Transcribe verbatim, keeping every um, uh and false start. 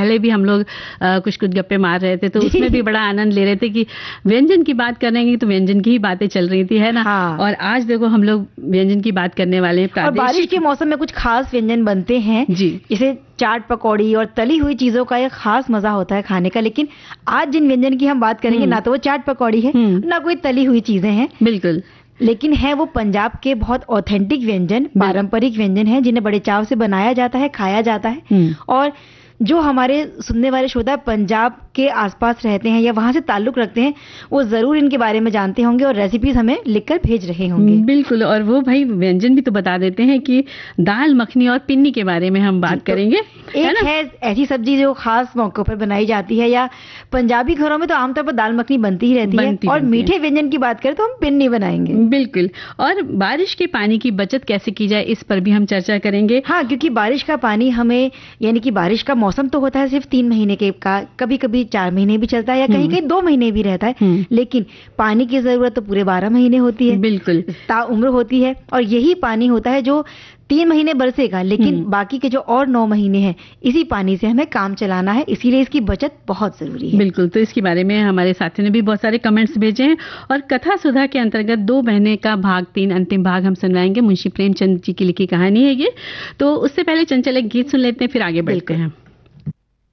पहले भी हम लोग कुछ कुछ गप्पे मार रहे थे, तो उसमें भी बड़ा आनंद ले रहे थे कि व्यंजन की बात करेंगे तो व्यंजन की ही बातें चल रही थी, है ना। हाँ। और आज देखो हम लोग व्यंजन की बात करने वाले हैं। और बारिश के मौसम में कुछ खास व्यंजन बनते हैं जी, जैसे चाट पकौड़ी और तली हुई चीजों का एक खास मजा होता है खाने का। लेकिन आज जिन व्यंजन की हम बात करेंगे ना तो वो चाट पकौड़ी है ना कोई तली हुई चीजें हैं, बिल्कुल, लेकिन है वो पंजाब के बहुत ऑथेंटिक व्यंजन, पारंपरिक व्यंजन हैं जिन्हें बड़े चाव से बनाया जाता है, खाया जाता है। और जो हमारे सुनने वाले श्रोता पंजाब के आसपास रहते हैं या वहां से ताल्लुक रखते हैं, वो जरूर इनके बारे में जानते होंगे और रेसिपीज हमें लिखकर भेज रहे होंगे। बिल्कुल, और वो भाई व्यंजन भी तो बता देते हैं कि दाल मखनी और पिन्नी के बारे में हम बात करेंगे। तो एक है, है ऐसी सब्जी जो खास मौकों पर बनाई जाती है, या पंजाबी घरों में तो आमतौर पर दाल मखनी बनती ही रहती बनती है, और बनती मीठे है। व्यंजन की बात करें तो हम पिन्नी बनाएंगे। बिल्कुल, और बारिश के पानी की बचत कैसे की जाए इस पर भी हम चर्चा करेंगे। हाँ, क्योंकि बारिश का पानी हमें, यानी कि बारिश का मौसम तो होता है सिर्फ तीन महीने के का, कभी कभी चार महीने भी चलता है या कहीं कहीं दो महीने भी रहता है, लेकिन पानी की जरूरत तो पूरे बारह महीने होती है। बिल्कुल, ताउम्र होती है, और यही पानी होता है जो तीन महीने बरसेगा, लेकिन बाकी के जो और नौ महीने हैं इसी पानी से हमें काम चलाना है, इसीलिए इसकी बचत बहुत जरूरी है। बिल्कुल, तो इसके बारे में हमारे साथियों ने भी बहुत सारे कमेंट्स भेजे हैं, और कथा सुधा के अंतर्गत दो महीने का भाग तीन अंतिम भाग हम सुनवाएंगे। मुंशी प्रेमचंद जी की लिखी कहानी है ये। तो उससे पहले चंचल एक गीत सुन लेते हैं, फिर आगे बढ़ते हैं।